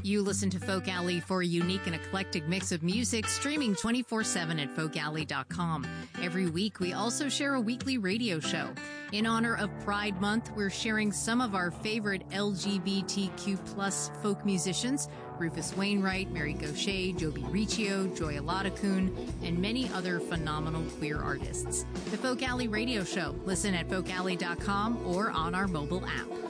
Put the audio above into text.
You listen to Folk Alley for a unique and eclectic mix of music, streaming 24/7 at folkalley.com. Every week, we also share a weekly radio show. In honor of Pride Month, we're sharing some of our favorite LGBTQ+ folk musicians, Rufus Wainwright, Mary Gauthier, Joby Riccio, Joy Aladakun, and many other phenomenal queer artists. The Folk Alley Radio Show. Listen at folkalley.com or on our mobile app.